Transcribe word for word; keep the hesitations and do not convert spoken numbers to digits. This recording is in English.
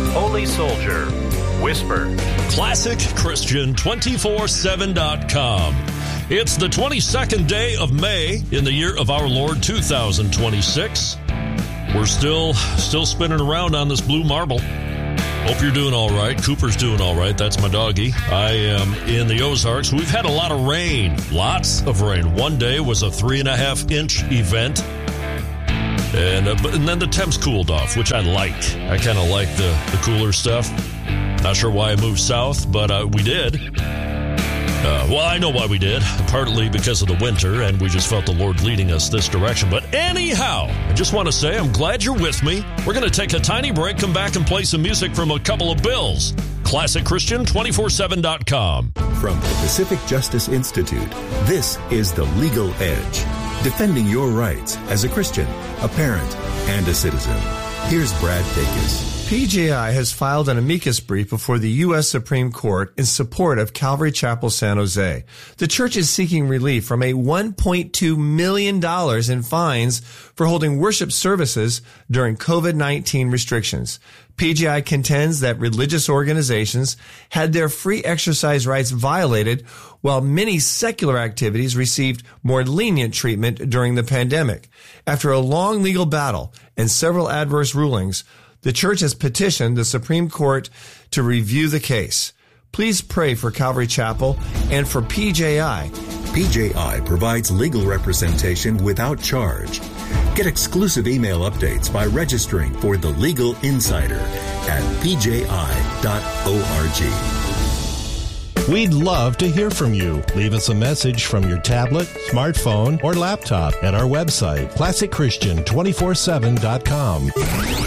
Holy Soldier, Whisper. Classic Christian two four seven dot com. It's the twenty-second day of May in the year of our Lord two thousand twenty-six. We're still still spinning around on this blue marble. Hope you're doing all right. Cooper's doing all right. That's my doggy. I am in the Ozarks. We've had a lot of rain. Lots of rain. One day was a three and a half inch event. And, uh, and then the temps cooled off, which I like. I kind of like the, the cooler stuff. Not sure why I moved south, but uh, we did. Uh, well, I know why we did. Partly because of the winter, and we just felt the Lord leading us this direction. But anyhow, I just want to say I'm glad you're with me. We're going to take a tiny break, come back and play some music from a couple of bills. Classic Christian two four seven dot com. From the Pacific Justice Institute, this is The Legal Edge. Defending your rights as a Christian, a parent, and a citizen. Here's Brad Dacus. P J I has filed an amicus brief before the U S Supreme Court in support of Calvary Chapel San Jose. The church is seeking relief from a one point two million dollars in fines for holding worship services during COVID nineteen restrictions. P J I contends that religious organizations had their free exercise rights violated, while many secular activities received more lenient treatment during the pandemic. After a long legal battle and several adverse rulings, the church has petitioned the Supreme Court to review the case. Please pray for Calvary Chapel and for P J I. P J I provides legal representation without charge. Get exclusive email updates by registering for The Legal Insider at p j i dot org. We'd love to hear from you. Leave us a message from your tablet, smartphone, or laptop at our website, classic christian two four seven dot com.